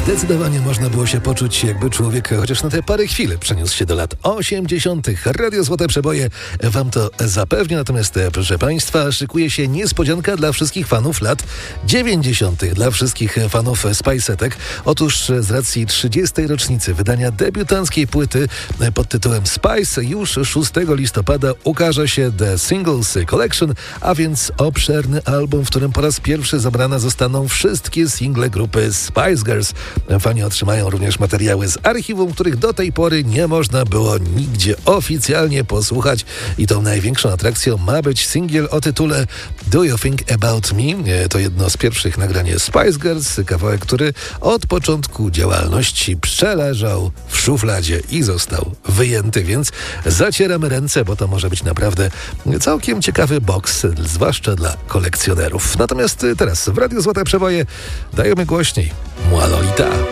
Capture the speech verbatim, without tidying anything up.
Zdecydowanie można było się poczuć, jakby człowiek chociaż na te parę chwil przeniósł się do lat osiemdziesiątych. Radio Złote Przeboje wam to zapewnia, natomiast proszę państwa, szykuje się niespodzianka dla wszystkich fanów lat dziewięćdziesiątych, dla wszystkich fanów Spice'etek. Otóż z racji trzydziestej rocznicy wydania debiutanckiej płyty pod tytułem Spice już szóstego listopada ukaże się The Singles Collection, a więc obszerny album, w którym po raz pierwszy zabrane zostaną wszystkie single grupy Spice Girls. Fani otrzymają również materiały z archiwum, których do tej pory nie można było nigdzie oficjalnie posłuchać. I tą największą atrakcją ma być singiel o tytule Do You Think About Me? To jedno z pierwszych nagrań Spice Girls, kawałek, który od początku działalności przeleżał w szufladzie i został wyjęty, więc zacieramy ręce, bo to może być naprawdę całkiem ciekawy boks, zwłaszcza dla kolekcjonerów. Natomiast teraz w Radiu Złote Przeboje dajemy głośniej Moi Lolita.